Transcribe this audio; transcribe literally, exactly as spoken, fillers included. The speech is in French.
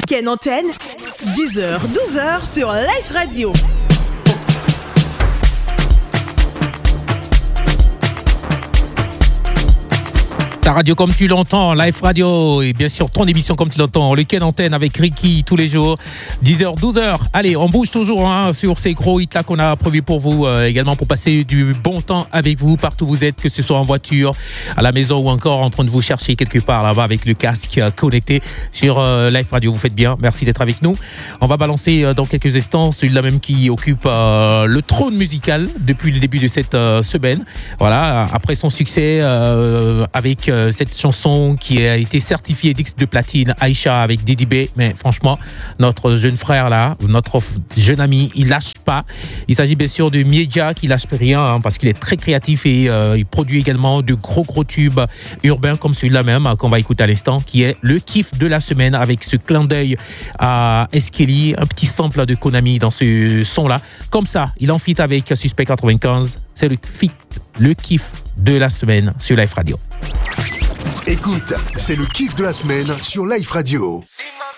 week-end antenne, dix heures douze heures sur Life Radio. Ta radio comme tu l'entends, Life Radio, et bien sûr ton émission comme tu l'entends, le week-end antenne avec Ricky tous les jours, dix heures douze heures. Allez, on bouge toujours hein, sur ces gros hits là qu'on a prévus pour vous, euh, également pour passer du bon temps avec vous partout où vous êtes, que ce soit en voiture, à la maison ou encore en train de vous chercher quelque part là-bas avec le casque euh, connecté sur euh, Life Radio. Vous faites bien, merci d'être avec nous. On va balancer euh, dans quelques instants celui-là même qui occupe euh, le trône musical depuis le début de cette euh, semaine. Voilà, après son succès euh, avec euh, cette chanson qui a été certifiée disque de platine, Aïcha avec Didi B. Mais franchement, notre jeune frère là, notre jeune ami, il lâche pas. Il s'agit bien sûr de Mieja qui lâche rien hein, parce qu'il est très créatif et euh, il produit également de gros gros tubes urbains comme celui-là même qu'on va écouter à l'instant, qui est le kiff de la semaine avec ce clin d'œil à Eskeli, un petit sample de Konami dans ce son là. Comme ça, il en fit avec Suspect quatre-vingt-quinze. C'est le fit, le kiff de la semaine sur Life Radio. Écoute, c'est le kiff de la semaine sur Life Radio.